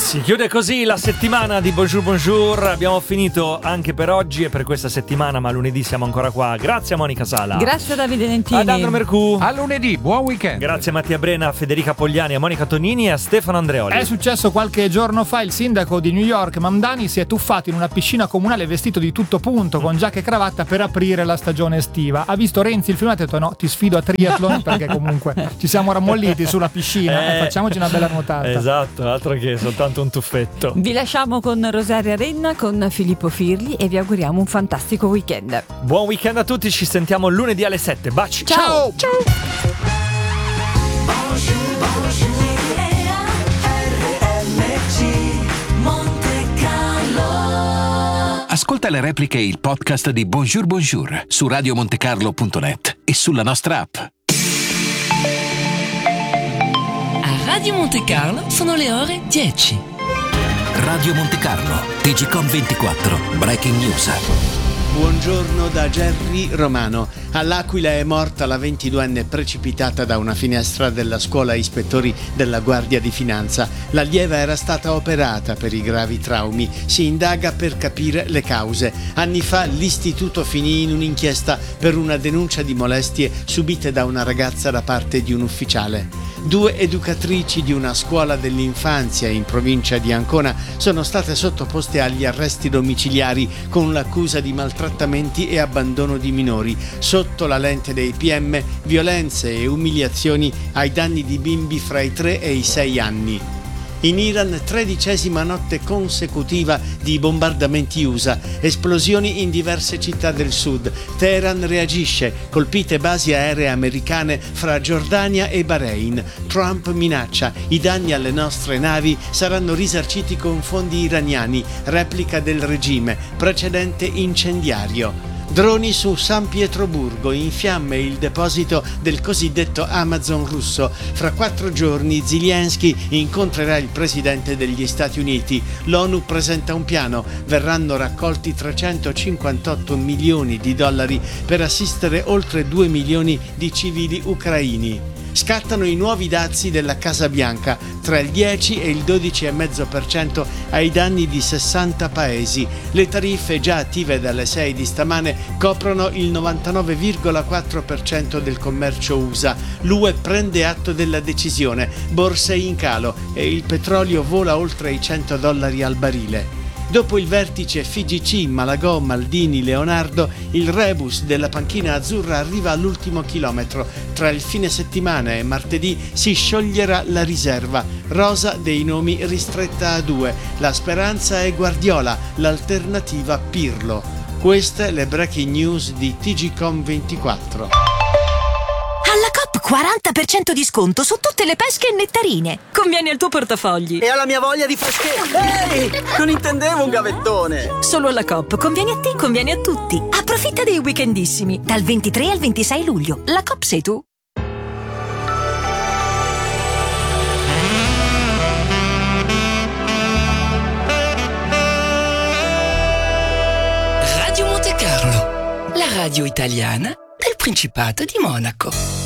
Si chiude così la settimana di Bonjour Bonjour. Abbiamo finito anche per oggi e per questa settimana, ma lunedì siamo ancora qua. Grazie a Monica Sala. Grazie a Davide Lentini. Ad Andro Mercù. A lunedì, buon weekend. Grazie a Mattia Brena, a Federica Pogliani, a Monica Tonini e a Stefano Andreoli. È successo qualche giorno fa, il sindaco di New York, Mamdani, si è tuffato in una piscina comunale vestito di tutto punto, con giacca e cravatta per aprire la stagione estiva. Ha visto Renzi il film e ha detto no, ti sfido a triathlon perché comunque ci siamo rammolliti sulla piscina e facciamoci una bella nuotata. Esatto, altro che soltanto un tuffetto. Vi lasciamo con Rosaria Renna, con Filippo Firli e vi auguriamo un fantastico weekend. Buon weekend a tutti, ci sentiamo lunedì alle 7. Baci. Ciao. Ciao. Ascolta le repliche e il podcast di Bonjour Bonjour su radiomontecarlo.net e sulla nostra app. A Radio Monte Carlo sono le ore 10. Radio Monte Carlo, TGcom 24, Breaking News. Buongiorno da Gerry Romano. All'Aquila è morta la 22enne precipitata da una finestra della scuola ispettori della Guardia di Finanza. L'allieva era stata operata per i gravi traumi. Si indaga per capire le cause. Anni fa l'istituto finì in un'inchiesta per una denuncia di molestie subite da una ragazza da parte di un ufficiale. 2 educatrici di una scuola dell'infanzia in provincia di Ancona sono state sottoposte agli arresti domiciliari con l'accusa di maltrattamenti e abbandono di minori. Sotto la lente dei PM, violenze e umiliazioni ai danni di bimbi fra i 3 e i 6 anni. In Iran, 13ª notte consecutiva di bombardamenti USA, esplosioni in diverse città del sud. Teheran reagisce, colpite basi aeree americane fra Giordania e Bahrain. Trump minaccia, i danni alle nostre navi saranno risarciti con fondi iraniani, replica del regime, precedente incendiario. Droni su San Pietroburgo, in fiamme il deposito del cosiddetto Amazon russo. Fra 4 giorni Zelensky incontrerà il presidente degli Stati Uniti. L'ONU presenta un piano, verranno raccolti 358 milioni di dollari per assistere oltre 2 milioni di civili ucraini. Scattano i nuovi dazi della Casa Bianca, tra il 10 e il 12,5% ai danni di 60 paesi. Le tariffe già attive dalle 6 di stamane coprono il 99,4% del commercio USA. L'UE prende atto della decisione, borse in calo e il petrolio vola oltre i $100 al barile. Dopo il vertice FIGC Malagò Maldini Leonardo, il rebus della panchina azzurra arriva all'ultimo chilometro. Tra il fine settimana e martedì si scioglierà la riserva. Rosa dei nomi ristretta a 2. La Speranza e Guardiola, l'alternativa Pirlo. Queste le breaking news di TGcom 24. Alla Coop 40% di sconto su tutte le pesche e nettarine. Conviene al tuo portafogli. E alla mia voglia di freschezza. Ehi, non intendevo un gavettone. Solo alla Coop. Conviene a te, conviene a tutti. Approfitta dei weekendissimi. Dal 23 al 26 luglio. La Coop sei tu. Radio Monte Carlo, la radio italiana del Principato di Monaco.